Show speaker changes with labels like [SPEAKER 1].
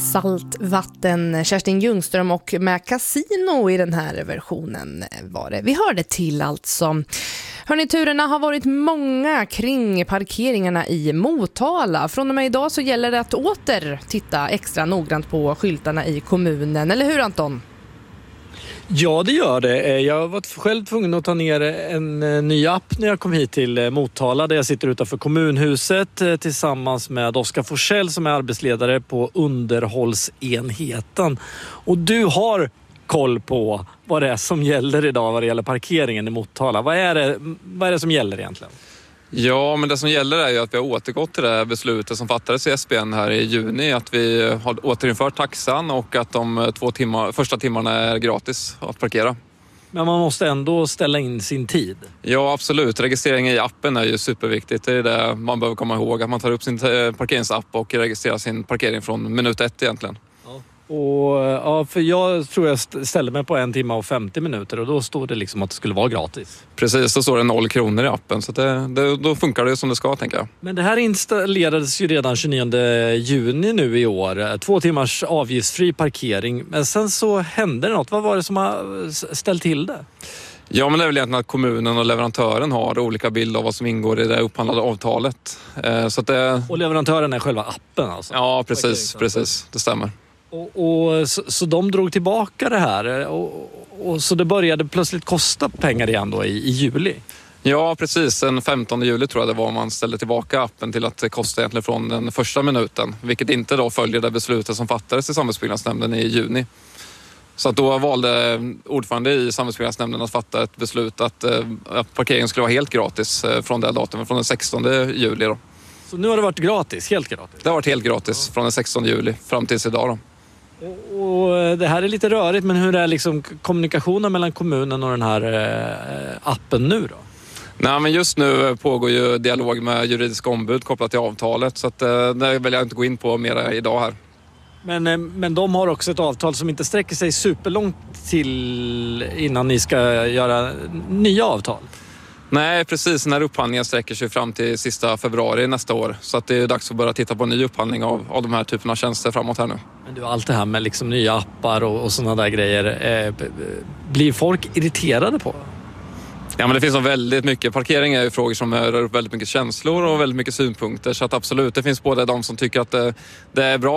[SPEAKER 1] Saltvatten, Kerstin Ljungström, och med kasino i den här versionen var det. Vi hörde till alltså. Hörrni, turerna har varit många kring parkeringarna i Motala. Från och med idag så gäller det att åter titta extra noggrant på skyltarna i kommunen. Eller hur, Anton?
[SPEAKER 2] Ja, det gör det. Jag var själv tvungen att ta ner en ny app när jag kom hit till Motala, där jag sitter utanför kommunhuset tillsammans med Oskar Forsell som är arbetsledare på underhållsenheten. Och du har koll på vad det är som gäller idag vad det gäller parkeringen i Motala. Vad är det som gäller egentligen?
[SPEAKER 3] Ja, men det som gäller är ju att vi har återgått till det beslutet som fattades i SBN här i juni. Att vi har återinfört taxan och att de första timmarna är gratis att parkera.
[SPEAKER 2] Men man måste ändå ställa in sin tid.
[SPEAKER 3] Ja, absolut. Registreringen i appen är ju superviktigt. Det är det man behöver komma ihåg. Att man tar upp sin parkeringsapp och registrerar sin parkering från minut 1 egentligen.
[SPEAKER 2] Och, ja, för jag tror jag ställde mig på 1 timme och 50 minuter och då står det liksom att det skulle vara gratis.
[SPEAKER 3] Precis, då står det 0 kronor i appen, så då funkar det som det ska, tänker jag.
[SPEAKER 2] Men det här installerades ju redan 29 juni nu i år. 2 timmars avgiftsfri parkering. Men sen så hände det något. Vad var det som har ställt till det?
[SPEAKER 3] Ja, men det är väl egentligen att kommunen och leverantören har olika bild av vad som ingår i det upphandlade avtalet. Så att det...
[SPEAKER 2] Och leverantören är själva appen alltså?
[SPEAKER 3] Ja, precis. Det stämmer.
[SPEAKER 2] Så de drog tillbaka det här och så det började plötsligt kosta pengar igen då i juli?
[SPEAKER 3] Ja, precis. Den 15 juli tror jag det var man ställde tillbaka appen till att det kostade egentligen från den första minuten. Vilket inte då följer det beslutet som fattades i samhällsbyggnadsnämnden i juni. Så att då valde ordförande i samhällsbyggnadsnämnden att fatta ett beslut att parkeringen skulle vara helt gratis från det datumet, från den 16 juli då.
[SPEAKER 2] Så nu har det varit gratis, helt gratis?
[SPEAKER 3] Det har varit helt gratis från den 16 juli fram tills idag då.
[SPEAKER 2] Och det här är lite rörigt, men hur är liksom kommunikationen mellan kommunen och den här appen nu då?
[SPEAKER 3] Nej, men just nu pågår ju dialog med juridiska ombud kopplat till avtalet, så att det vill jag inte gå in på mer idag här.
[SPEAKER 2] Men de har också ett avtal som inte sträcker sig superlångt till innan ni ska göra nya avtal?
[SPEAKER 3] Nej, precis. Den här upphandlingen sträcker sig fram till sista februari nästa år. Så att det är dags att börja titta på en ny upphandling av de här typerna av tjänster framåt här nu. Men
[SPEAKER 2] du, allt det här med liksom nya appar och sådana där grejer, blir folk irriterade på?
[SPEAKER 3] Ja, men det finns väldigt mycket. Parkering är ju frågor som rör upp väldigt mycket känslor och väldigt mycket synpunkter. Så att absolut, det finns både de som tycker att det är bra